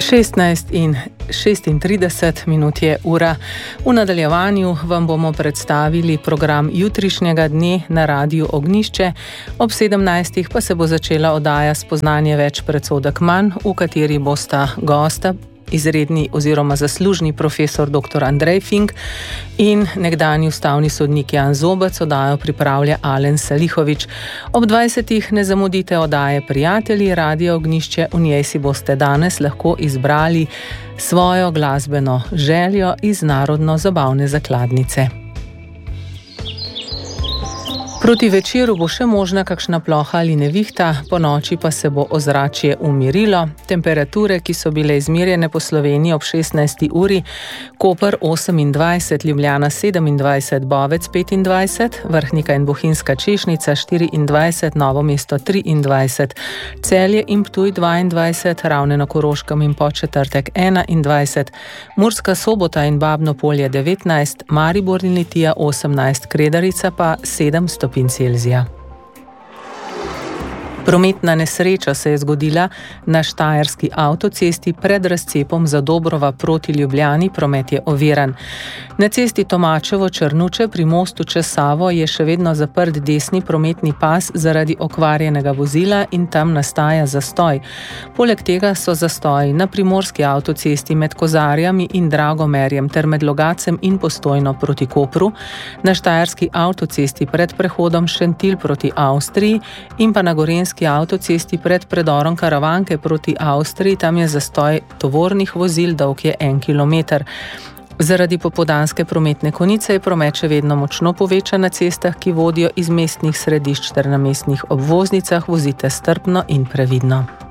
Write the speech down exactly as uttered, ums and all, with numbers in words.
šestnajst in šestintrideset minut je ura. V nadaljevanju vam bomo predstavili program jutrišnjega dne na Radiu Ognjišče. Ob sedemnajstih pa se bo začela oddaja Spoznanje več predsodek manj, v kateri bosta gosta izredni oziroma zaslužni profesor doktor Andrej Fink in nekdanji ustavni sodnik Jan Zobec. Oddajo pripravlja Alen Salihovič. Ob dvajsetih ne zamudite oddaje Prijatelji Radia Ognjišče. V njej si boste danes lahko izbrali svojo glasbeno željo iz narodno-zabavne zakladnice. Proti večeru bo še možna kakšna ploha ali nevihta, po noči pa se bo ozračje umirilo. Temperature, ki so bile izmerjene po Sloveniji ob šestnajsti uri: Koper osemindvajset, Ljubljana sedemindvajset, Bovec petindvajset, Vrhnika in Bohinjska Češnica štiriindvajset, Novo mesto triindvajset, Celje in Ptuj dvaindvajset, Ravne na Koroškem in Podčetrtek enaindvajset, Murska Sobota in Babno Polje devetnajst, Maribor in Litija osemnajst, Kredarica pa sedem stopinj Celzija. Prometna nesreča se je zgodila na štajerski avtocesti pred razcepom Zadobrova proti Ljubljani. Promet je oviran. Na cesti Tomačevo-Črnuče pri mostu čez Savo je še vedno zaprt desni prometni pas zaradi okvarjenega vozila in tam nastaja zastoj. Poleg tega so zastoji na primorski avtocesti med Kozarjami in Dragomerjem ter med Logacem in Postojno proti Kopru, na štajerski avtocesti pred prehodom Šentilj proti Avstriji in pa na gorenjski avtocesti pred predorom Karavanke proti Avstriji. Tam je zastoj tovornih vozil, dolg je en kilometer. Zaradi popoldanske prometne konice je promet še vedno močno povečan na cestah, ki vodijo iz mestnih središč ter na mestnih obvoznicah. Vozite strpno in previdno.